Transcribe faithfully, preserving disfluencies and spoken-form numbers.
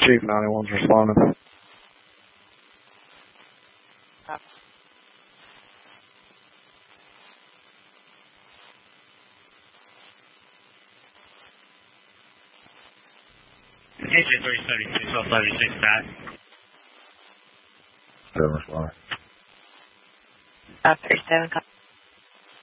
Chief ninety-one's responding. Agent three seventy-six, twelve seventy-six back. Seven responding. Uh, thirty-seven,